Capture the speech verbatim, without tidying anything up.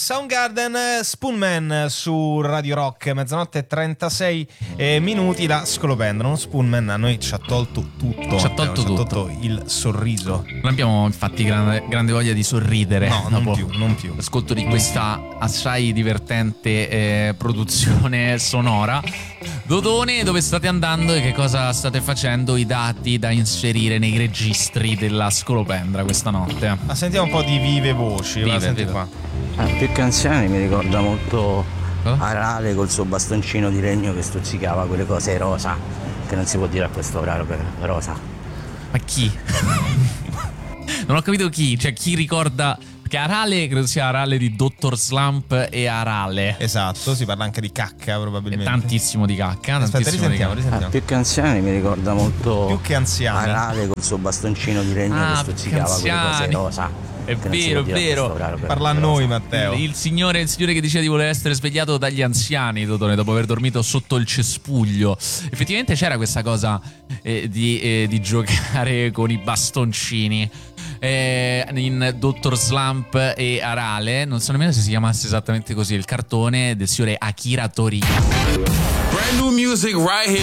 Soundgarden, Spoonman su Radio Rock, mezzanotte e trentasei eh, minuti. La Scolopendra, uno Spoonman a noi ci ha tolto tutto, ci ha tolto, ci ha tutto. tolto il sorriso. Non abbiamo infatti grande, grande voglia di sorridere. No, non più, non più. L'ascolto di questa assai divertente eh, produzione sonora. Dodone, dove state andando e che cosa state facendo? I dati da inserire nei registri della Scolopendra questa notte. Ma sentiamo un po' di vive voci. Vive, va, senti vive. qua. Ah, più che anziani mi ricorda molto Oh? Arale col suo bastoncino di legno che stuzzicava quelle cose rosa, che non si può dire a questo orario per rosa. Ma chi? Non ho capito chi, cioè chi ricorda. Perché Arale credo sia Arale di Doctor Slump e Arale. Esatto, si parla anche di cacca E probabilmente. tantissimo di cacca. Aspetta, tantissimo di risentiamo, cacca. risentiamo. Ah, più che anziani mi ricorda molto Più che anziani. Arale col suo bastoncino di legno Ah, che stuzzicava più che quelle cose anziani. rosa. È che non si vero, può è dire a vero. questo orario per- Parla a per noi, rosa. Matteo. Il, il signore, il signore che diceva di voler essere svegliato dagli anziani, Dodone, dopo aver dormito sotto il cespuglio. Effettivamente c'era questa cosa eh, di, eh, di giocare con i bastoncini. Eh, in Doctor Slump e Arale, non so nemmeno se si chiamasse esattamente così il cartone del signore Akira Toriyama. Brand new music right here.